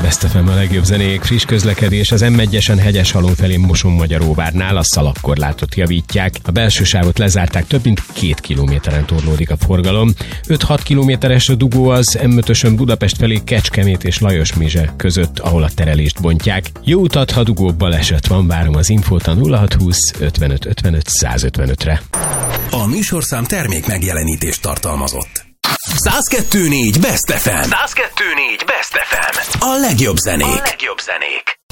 Best FM a legjobb zenék, friss közlekedés. Az M1-esen Hegyeshalom felé Moson-Magyaróvárnál a szalagkorlátot javítják. A belső sávot lezárták, több mint 2 kilométeren torlódik a forgalom. 5-6 kilométeres a dugó az M5-ösön Budapest felé Kecskemét és Lajosmizse között, ahol a terelést bontják. Jó utat, ha dugóbb baleset van, várom az infót a 0620 55 55 155-re. A műsorszám termék megjelenítést tartalmazott. 102.4 Best FM. 102.4 Best FM. A legjobb zenék.